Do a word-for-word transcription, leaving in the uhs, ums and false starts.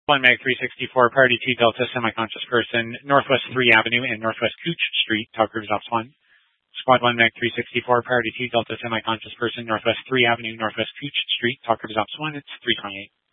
one Mag three sixty-four, priority two Delta, semi-conscious person, Northwest three Avenue and Northwest Cooch Street, Talk Rivers Ops one. Squad one Mag three sixty-four, priority two Delta, semi-conscious person, Northwest three Avenue, Northwest Cooch Street, Talk Rivers Ops one, it's three twenty-eight.